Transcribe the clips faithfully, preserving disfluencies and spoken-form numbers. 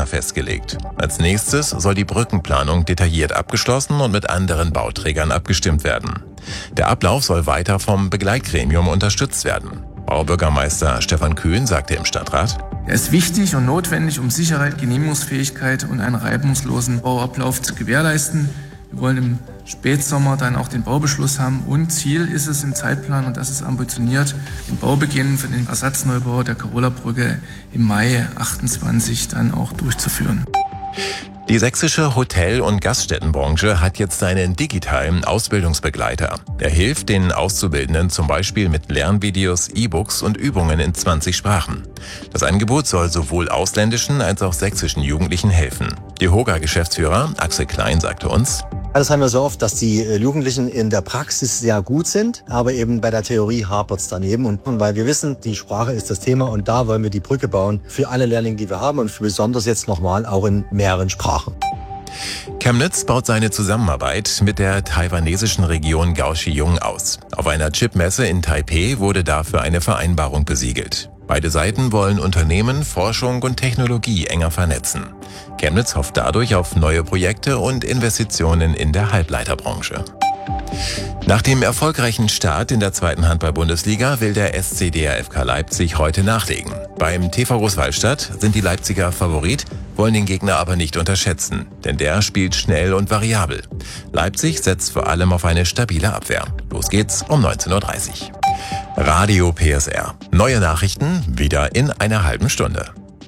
Partner festgelegt. Als nächstes soll die Brückenplanung detailliert abgeschlossen und mit anderen Bauträgern abgestimmt werden. Der Ablauf soll weiter vom Begleitgremium unterstützt werden. Baubürgermeister Stefan Kühn sagte im Stadtrat: Er ist wichtig und notwendig, um Sicherheit, Genehmigungsfähigkeit und einen reibungslosen Bauablauf zu gewährleisten. Wir wollen im Spätsommer dann auch den Baubeschluss haben und Ziel ist es im Zeitplan, und das ist ambitioniert, den Baubeginn für den Ersatzneubau der Karola-Brücke im Mai achtundzwanzig dann auch durchzuführen. Die sächsische Hotel- und Gaststättenbranche hat jetzt einen digitalen Ausbildungsbegleiter. Er hilft den Auszubildenden zum Beispiel mit Lernvideos, E-Books und Übungen in zwanzig Sprachen. Das Angebot soll sowohl ausländischen als auch sächsischen Jugendlichen helfen. Die Hoga-Geschäftsführer Axel Klein sagte uns: Das haben wir so oft, dass die Jugendlichen in der Praxis sehr gut sind, aber eben bei der Theorie hapert es daneben. Und weil wir wissen, die Sprache ist das Thema und da wollen wir die Brücke bauen für alle Lehrlinge, die wir haben und für besonders jetzt nochmal auch in mehreren Sprachen. Chemnitz baut seine Zusammenarbeit mit der taiwanesischen Region Kaohsiung aus. Auf einer Chipmesse in Taipeh wurde dafür eine Vereinbarung besiegelt. Beide Seiten wollen Unternehmen, Forschung und Technologie enger vernetzen. Chemnitz hofft dadurch auf neue Projekte und Investitionen in der Halbleiterbranche. Nach dem erfolgreichen Start in der zweiten Handball-Bundesliga will der S C D R F K Leipzig heute nachlegen. Beim T V Großwallstadt sind die Leipziger Favorit, wollen den Gegner aber nicht unterschätzen, denn der spielt schnell und variabel. Leipzig setzt vor allem auf eine stabile Abwehr. Los geht's um neunzehn Uhr dreißig. Radio P S R. Neue Nachrichten wieder in einer halben Stunde.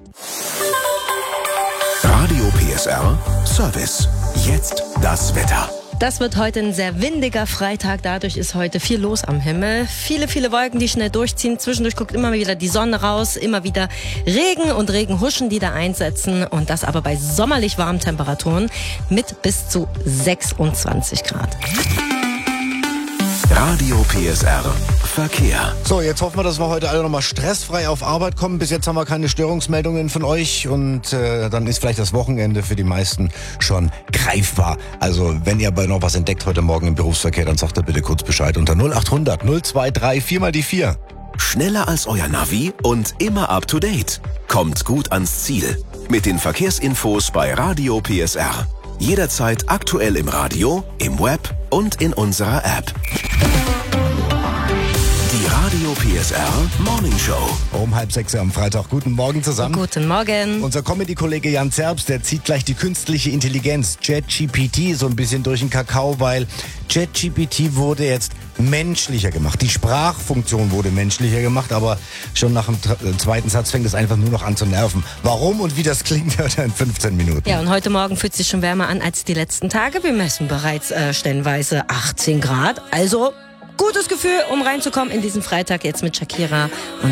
Radio P S R Service. Jetzt das Wetter. Das wird heute ein sehr windiger Freitag, dadurch ist heute viel los am Himmel. Viele, viele Wolken, die schnell durchziehen. Zwischendurch guckt immer wieder die Sonne raus, immer wieder Regen und Regenhuschen, die da einsetzen. Und das aber bei sommerlich warmen Temperaturen mit bis zu sechsundzwanzig Grad. Radio P S R Verkehr. So, jetzt hoffen wir, dass wir heute alle nochmal stressfrei auf Arbeit kommen. Bis jetzt haben wir keine Störungsmeldungen von euch und äh, dann ist vielleicht das Wochenende für die meisten schon greifbar. Also wenn ihr aber noch was entdeckt heute Morgen im Berufsverkehr, dann sagt ihr bitte kurz Bescheid unter null acht hundert null zwei drei vier mal die vier. Schneller als euer Navi und immer up to date. Kommt gut ans Ziel. Mit den Verkehrsinfos bei Radio P S R. Jederzeit aktuell im Radio, im Web und in unserer App. Die Radio P S R Morning Show. Um halb sechs am Freitag. Guten Morgen zusammen. Guten Morgen. Unser Comedy-Kollege Jan Zerbst, der zieht gleich die künstliche Intelligenz ChatGPT so ein bisschen durch den Kakao, weil ChatGPT wurde jetzt menschlicher gemacht. Die Sprachfunktion wurde menschlicher gemacht, aber schon nach dem zweiten Satz fängt es einfach nur noch an zu nerven. Warum und wie das klingt, hört er in fünfzehn Minuten. Ja, und heute Morgen fühlt es sich schon wärmer an als die letzten Tage. Wir messen bereits äh, stellenweise achtzehn Grad. Also gutes Gefühl, um reinzukommen in diesen Freitag jetzt mit Shakira und